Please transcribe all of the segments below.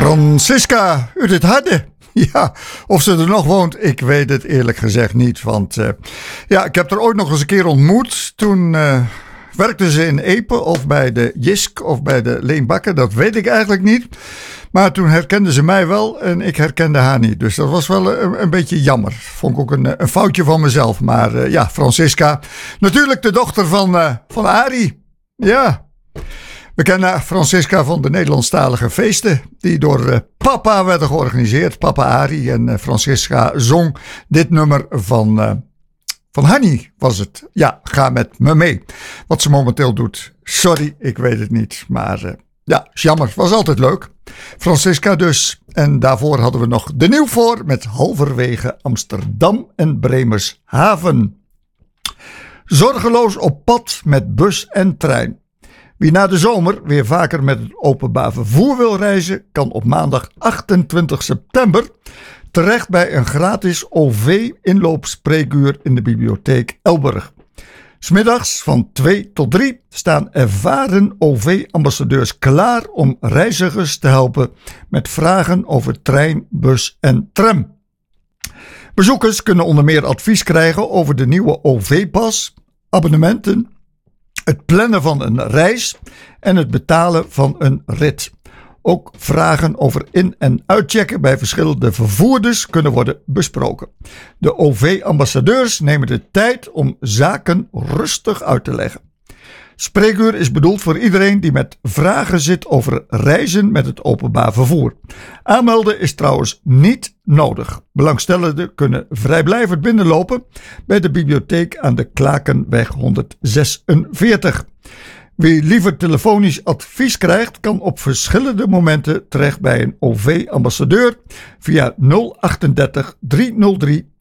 Francisca uit het Harde. Ja, of ze er nog woont, ik weet het eerlijk gezegd niet. Want ik heb er ooit nog eens een keer ontmoet. Toen werkte ze in Epe of bij de Jisk of bij de Leenbakker. Dat weet ik eigenlijk niet. Maar toen herkende ze mij wel en ik herkende haar niet. Dus dat was wel een beetje jammer. Vond ik ook een foutje van mezelf. Maar Francisca, natuurlijk de dochter van Arie. Ja. We kennen Francisca van de Nederlandstalige feesten die door papa werden georganiseerd. Papa Arie en Francisca zong dit nummer van Hanny was het. Ja, ga met me mee. Wat ze momenteel doet, sorry, ik weet het niet. Maar is jammer, was altijd leuk. Francisca dus. En daarvoor hadden we nog de Nieuwvoor met halverwege Amsterdam en Bremershaven. Zorgeloos op pad met bus en trein. Wie na de zomer weer vaker met het openbaar vervoer wil reizen, kan op maandag 28 september terecht bij een gratis OV-inloopspreekuur in de bibliotheek Elburg. 's Middags van 2 tot 3 staan ervaren OV-ambassadeurs klaar om reizigers te helpen met vragen over trein, bus en tram. Bezoekers kunnen onder meer advies krijgen over de nieuwe OV-pas, abonnementen, het plannen van een reis en het betalen van een rit. Ook vragen over in- en uitchecken bij verschillende vervoerders kunnen worden besproken. De OV-ambassadeurs nemen de tijd om zaken rustig uit te leggen. Spreekuur is bedoeld voor iedereen die met vragen zit over reizen met het openbaar vervoer. Aanmelden is trouwens niet nodig. Belangstellenden kunnen vrijblijvend binnenlopen bij de bibliotheek aan de Klakenweg 146. Wie liever telefonisch advies krijgt, kan op verschillende momenten terecht bij een OV-ambassadeur via 038 303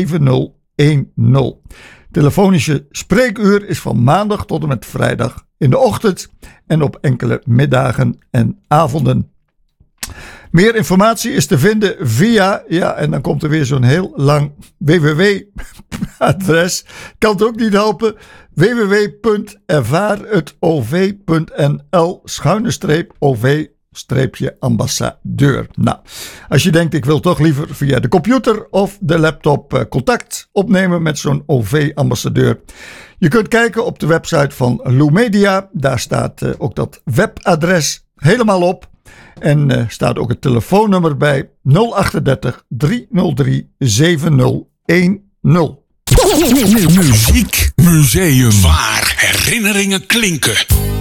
7010. Telefonische spreekuur is van maandag tot en met vrijdag in de ochtend en op enkele middagen en avonden. Meer informatie is te vinden via, en dan komt er weer zo'n heel lang www-adres. Kan het ook niet helpen. www.ervaarhetoV.nl/OV-ambassadeur. Nou, als je denkt ik wil toch liever via de computer of de laptop contact opnemen met zo'n OV-ambassadeur. Je kunt kijken op de website van Lou Media. Daar staat ook dat webadres helemaal op. En staat ook het telefoonnummer bij 038 303 7010. Muziek Museum, waar herinneringen klinken.